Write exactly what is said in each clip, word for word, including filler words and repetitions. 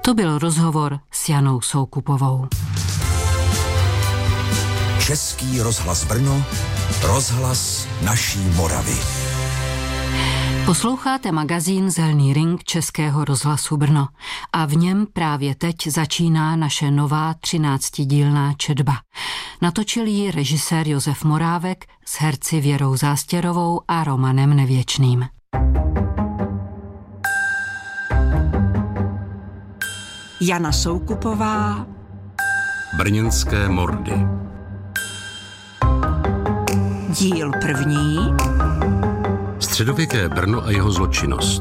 To byl rozhovor s Janou Soukupovou. Český rozhlas Brno, rozhlas naší Moravy. Posloucháte magazín Zelný ring Českého rozhlasu Brno a v něm právě teď začíná naše nová třináctidílná četba. Natočil ji režisér Josef Morávek s herci Věrou Zástěrovou a Romanem Nevěčným. Jana Soukupová. Brněnské mordy. Díl první. Středověké Brno a jeho zločinnost.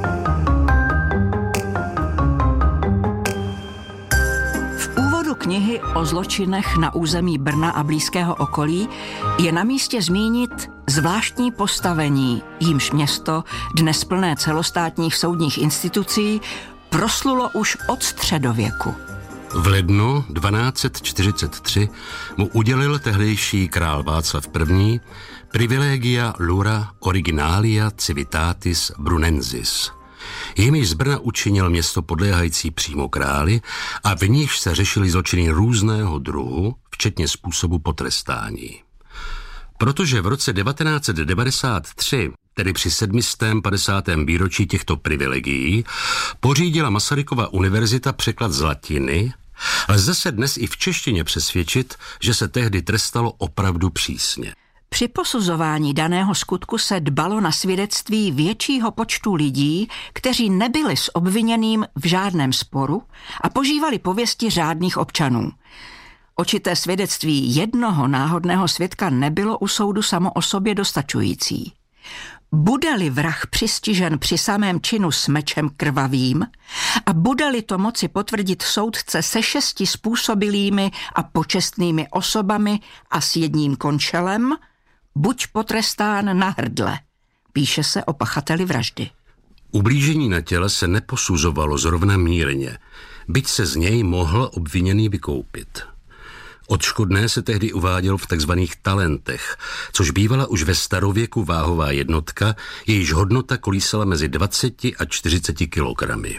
V úvodu knihy o zločinech na území Brna a blízkého okolí je na místě zmínit zvláštní postavení, jímž město, dnes plné celostátních soudních institucí, proslulo už od středověku. V lednu dvanáct set čtyřicet tři mu udělil tehdejší král Václav I. privilegia lura originalia civitatis brunensis. Jimiž z Brna učinil město podléhající přímo králi a v níž se řešily zločiny různého druhu, včetně způsobu potrestání. Protože v roce devatenáct set devadesát tři, tedy při sedmistém padesátém výročí těchto privilegií, pořídila Masarykova univerzita překlad z latiny, lze se dnes i v češtině přesvědčit, že se tehdy trestalo opravdu přísně. Při posuzování daného skutku se dbalo na svědectví většího počtu lidí, kteří nebyli s obviněným v žádném sporu a požívali pověsti řádných občanů. Očité svědectví jednoho náhodného svědka nebylo u soudu samo o sobě dostačující. Bude-li vrah přistižen při samém činu s mečem krvavým a bude-li to moci potvrdit soudce se šesti způsobilými a počestnými osobami a s jedním končelem, buď potrestán na hrdle, píše se o pachateli vraždy. Ublížení na těle se neposuzovalo zrovna mírně, byť se z něj mohl obviněný vykoupit. Odškodné se tehdy uváděl v takzvaných talentech, což bývala už ve starověku váhová jednotka, jejíž hodnota kolísala mezi dvaceti a čtyřiceti kilogramy.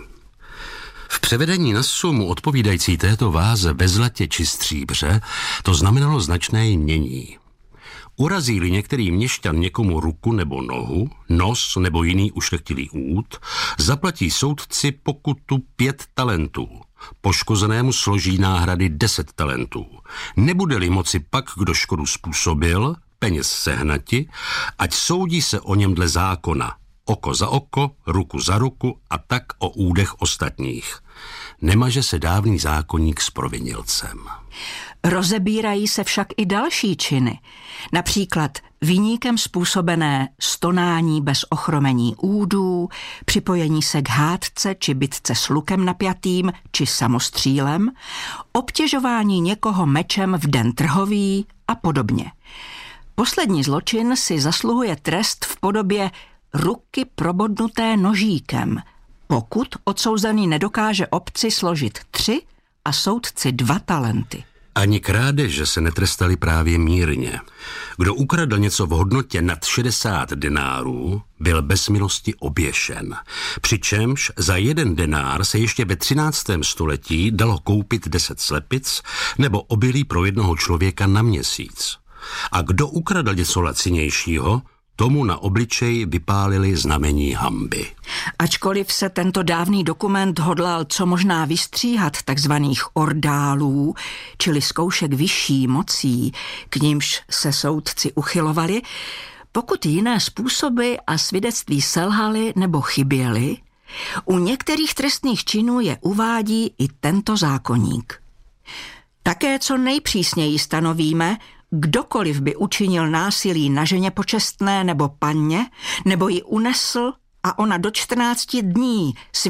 V převedení na sumu odpovídající této váze ve zlatě či stříbře to znamenalo značné jmění. Urazí-li některý měšťan někomu ruku nebo nohu, nos nebo jiný ušlechtilý úd, zaplatí soudci pokutu pět talentů. Poškozenému složí náhrady deset talentů. Nebude-li moci pak, kdo škodu způsobil, peněz sehnati, ať soudí se o něm dle zákona, oko za oko, ruku za ruku a tak o údech ostatních. Nemaže se dávný zákoník s provinilcem. Rozebírají se však i další činy, například viníkem způsobené stonání bez ochromení údů, připojení se k hádce či bitce s lukem napjatým či samostřílem, obtěžování někoho mečem v den trhový a podobně. Poslední zločin si zasluhuje trest v podobě ruky probodnuté nožíkem, pokud odsouzený nedokáže obci složit tři a soudci dva talenty. Ani krádeže se netrestaly právě mírně. Kdo ukradl něco v hodnotě nad šedesát denárů, byl bez milosti oběšen. Přičemž za jeden denár se ještě ve třináctém století dalo koupit deset slepic nebo obilí pro jednoho člověka na měsíc. A kdo ukradl něco lacinějšího, tomu na obličej vypálili znamení hanby. Ačkoliv se tento dávný dokument hodlal co možná vystříhat takzvaných ordálů, čili zkoušek vyšší mocí, k nímž se soudci uchylovali, pokud jiné způsoby a svědectví selhaly nebo chyběly, u některých trestných činů je uvádí i tento zákoník. Také co nejpřísněji stanovíme, kdokoliv by učinil násilí na ženě počestné nebo panně, nebo ji unesl a ona do čtrnácti dní